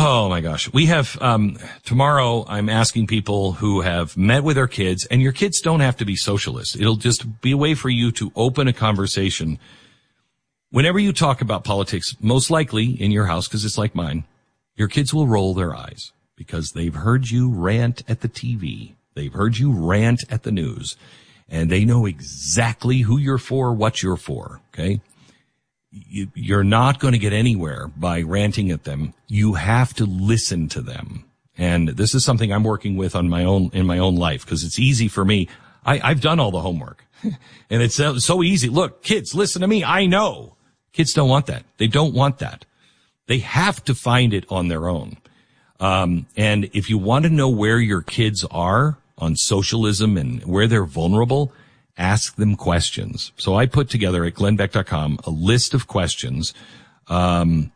Oh my gosh. We have, tomorrow I'm asking people who have met with their kids, and your kids don't have to be socialists. It'll just be a way for you to open a conversation. Whenever you talk about politics, most likely in your house, because it's like mine, your kids will roll their eyes because they've heard you rant at the TV. They've heard you rant at the news, and they know exactly who you're for, what you're for. Okay. You're not going to get anywhere by ranting at them. You have to listen to them. And this is something I'm working with in my own life, because it's easy for me. I've done all the homework and it's so easy. Look, kids, listen to me. I know kids don't want that. They don't want that. They have to find it on their own. And if you want to know where your kids are on socialism and where they're vulnerable, ask them questions. So I put together at glennbeck.com a list of questions, about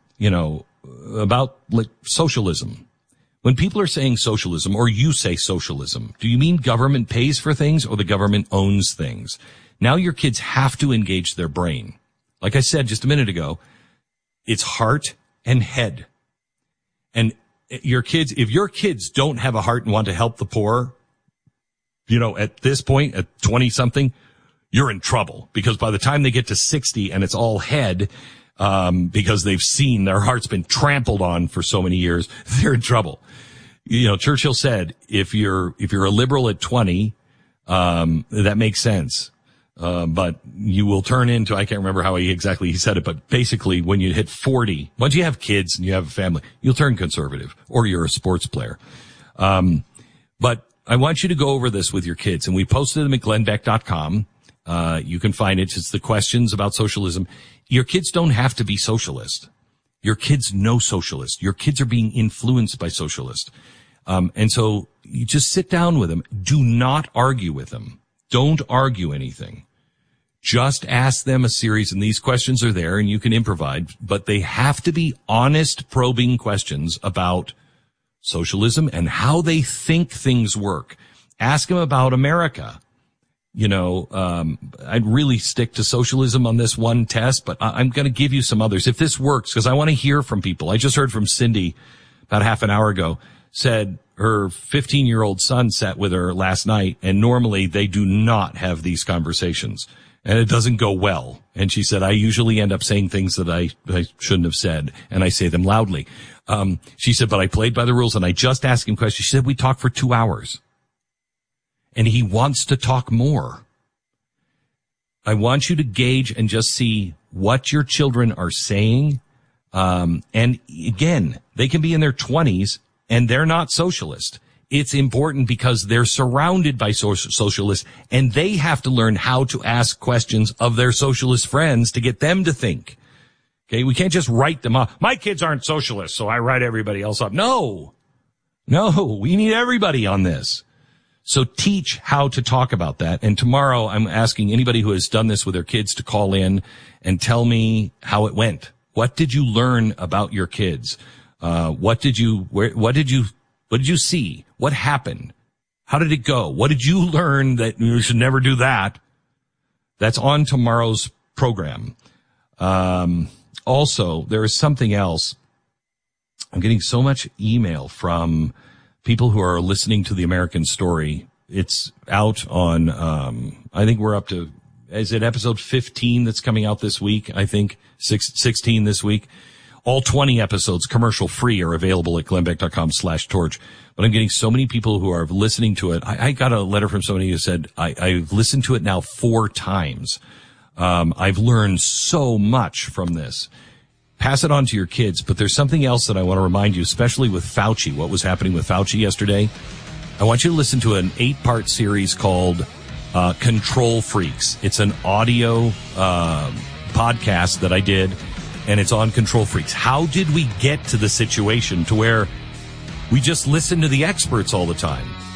like socialism. When people are saying socialism, or you say socialism, do you mean government pays for things or the government owns things? Now your kids have to engage their brain. Like I said just a minute ago, it's heart and head. And your kids, if your kids don't have a heart and want to help the poor, at this point, at 20 something, you're in trouble, because by the time they get to 60 and it's all head, because they've seen their heart's been trampled on for so many years, they're in trouble. Churchill said, if you're a liberal at 20, that makes sense. But you will turn into, I can't remember how he said it, but basically when you hit 40, once you have kids and you have a family, you'll turn conservative, or you're a sports player. But I want you to go over this with your kids, and we posted them at glennbeck.com. You can find it. It's the questions about socialism. Your kids don't have to be socialist. Your kids know socialist. Your kids are being influenced by socialist. And so you just sit down with them. Do not argue with them. Don't argue anything. Just ask them a series, and these questions are there, and you can improvise, but they have to be honest, probing questions about socialism and how they think things work. Ask them about America. I'd really stick to socialism on this one test, but I'm going to give you some others if this works, because I want to hear from people. I just heard from Cindy about half an hour ago, said her 15-year-old son sat with her last night, and normally they do not have these conversations, and it doesn't go well. And she said, I usually end up saying things that I shouldn't have said, and I say them loudly. She said, but I played by the rules, and I just asked him questions. She said, we talked for 2 hours, and he wants to talk more. I want you to gauge and just see what your children are saying. And again, they can be in their 20s and they're not socialist. It's important because they're surrounded by socialists, and they have to learn how to ask questions of their socialist friends to get them to think. Okay, we can't just write them off. My kids aren't socialists, so I write everybody else up. No, we need everybody on this. So teach how to talk about that. And tomorrow I'm asking anybody who has done this with their kids to call in and tell me how it went. What did you learn about your kids? What did you see? What happened? How did it go? What did you learn that you should never do that? That's on tomorrow's program. Also, there is something else. I'm getting so much email from people who are listening to The American Story. It's out on, I think we're up to, is it episode 15 that's coming out this week? I think 16 this week. All 20 episodes, commercial free, are available at glennbeck.com/torch. But I'm getting so many people who are listening to it. I got a letter from somebody who said, I've listened to it now 4 times. I've learned so much from this. Pass it on to your kids. But there's something else that I want to remind you, especially with Fauci, what was happening with Fauci yesterday. I want you to listen to an 8-part series called Control Freaks. It's an audio podcast that I did, and it's on Control Freaks. How did we get to the situation to where we just listen to the experts all the time?